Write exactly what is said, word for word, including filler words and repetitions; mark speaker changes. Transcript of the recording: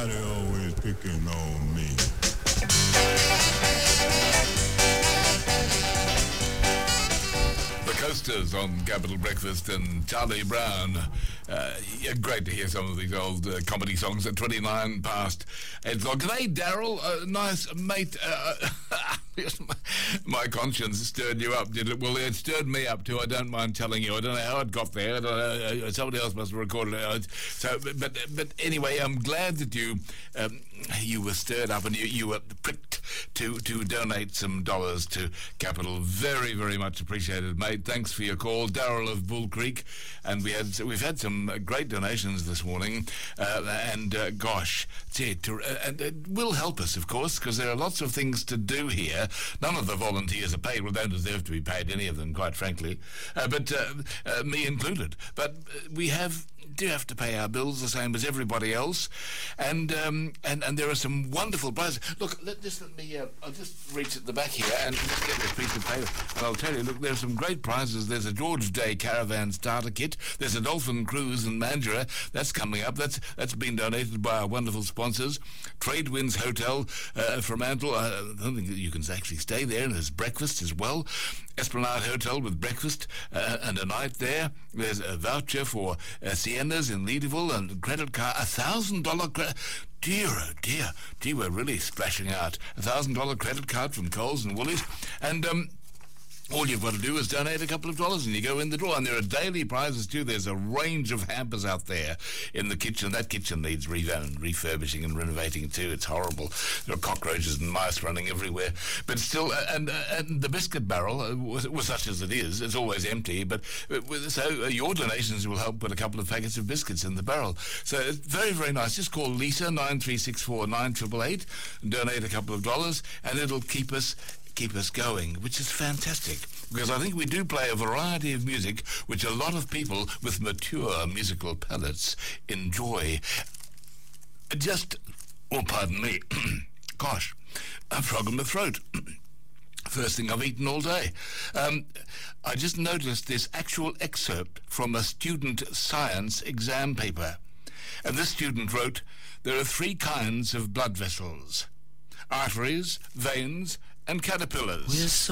Speaker 1: Somebody always picking on me.
Speaker 2: The Coasters on Capital Breakfast and Charlie Brown. Uh, yeah, great to hear some of these old uh, comedy songs at twenty-nine past eight o'clock. G'day, Daryl. Uh, nice mate. Uh, my, my conscience stirred you up, did it? Well, it stirred me up too. I don't mind telling you. I don't know how it got there. I don't know, uh, somebody else must have recorded it. So, but but anyway, I'm glad that you um, you were stirred up and you, you were pricked to to donate some dollars to Capital. Very very much appreciated, mate. Thanks for your call, Daryl of Bull Creek. And we had we've had some great donations this morning, uh, and uh, gosh, gee, to, uh, and it will help us, of course, because there are lots of things to do here. None of the volunteers are paid. Well, don't deserve to be paid, any of them, quite frankly, uh, but uh, uh, me included. But uh, we have do have to pay our bills the same as everybody else, and um, and and there are some wonderful prizes. Look, let, just let me. Uh, I'll just reach at the back here and just get this piece of paper, and I'll tell you. Look, there are some great prizes. There's a George Day Caravan starter kit. There's a Dolphin Cruise in Mandurah. That's coming up. That's that's been donated by our wonderful sponsors, Tradewinds Hotel uh, Fremantle. I don't think that you can actually stay there, and there's breakfast as well. Esplanade Hotel with breakfast uh, and a night there. There's a voucher for uh, Sienna's in Leederville and credit card, a thousand dollar credit. Dear, oh dear, gee, we're really splashing out. A thousand dollar credit card from Coles and Woolies, and um. all you've got to do is donate a couple of dollars and you go in the draw. And there are daily prizes too. There's a range of hampers out there in the kitchen. That kitchen needs revamping, refurbishing and renovating too. It's horrible. There are cockroaches and mice running everywhere. But still, uh, and uh, and the biscuit barrel, uh, was, was such as it is, it's always empty. But uh, so uh, your donations will help put a couple of packets of biscuits in the barrel. So it's very, very nice. Just call Lisa, nine three six four nine eight eight eight, and donate a couple of dollars, and it'll keep us keep us going, which is fantastic, because I think we do play a variety of music which a lot of people with mature musical palates enjoy. Just, oh, pardon me, gosh, a frog in the throat. First thing I've eaten all day. Um, I just noticed this actual excerpt from a student science exam paper. And this student wrote, there are three kinds of blood vessels: arteries, veins, and caterpillars.